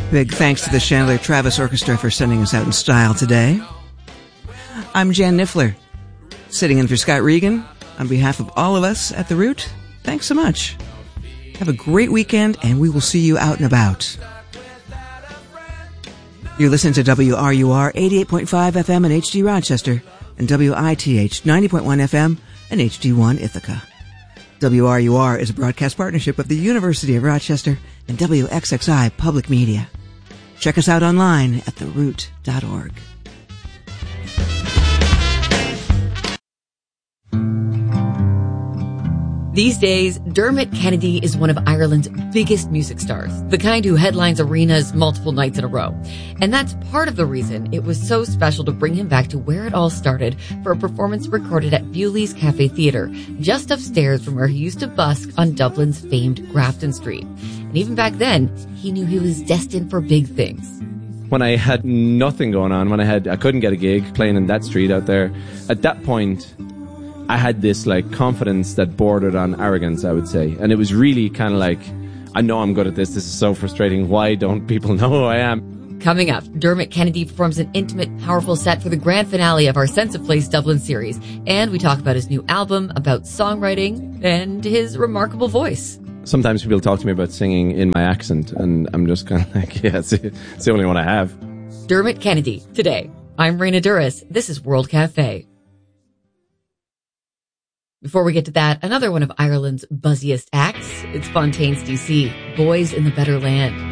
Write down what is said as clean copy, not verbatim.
Big thanks to the Chandler Travis Orchestra for sending us out in style today. I'm Jan Niffler, sitting in for Scott Regan. On behalf of all of us at The Root, thanks so much. Have a great weekend, and we will see you out and about. You're listening to WRUR 88.5 FM in HD Rochester and WITH 90.1 FM in HD1 Ithaca. WRUR is a broadcast partnership of the University of Rochester and WXXI Public Media. Check us out online at theroot.org. These days, Dermot Kennedy is one of Ireland's biggest music stars, the kind who headlines arenas multiple nights in a row. And that's part of the reason it was so special to bring him back to where it all started for a performance recorded at Bewley's Cafe Theatre, just upstairs from where he used to busk on Dublin's famed Grafton Street. And even back then, he knew he was destined for big things. When I had nothing going on, I couldn't get a gig playing in that street out there, at that point, I had this confidence that bordered on arrogance, I would say. And it was really kind of I know I'm good at this. This is so frustrating. Why don't people know who I am? Coming up, Dermot Kennedy performs an intimate, powerful set for the grand finale of our Sense of Place Dublin series. And we talk about his new album, about songwriting, and his remarkable voice. Sometimes people talk to me about singing in my accent, and I'm just kind of yeah, it's the only one I have. Dermot Kennedy, today. I'm Raina Duras. This is World Cafe. Before we get to that, another one of Ireland's buzziest acts. It's Fontaines DC, Boys in the Better Land.